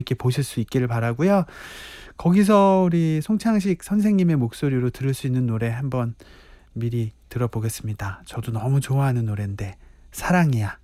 있게 보실 수 있기를 바라고요. 거기서 우리 송창식 선생님의 목소리로 들을 수 있는 노래 한번 미리 들어보겠습니다. 저도 너무 좋아하는 노랜데 사랑이야.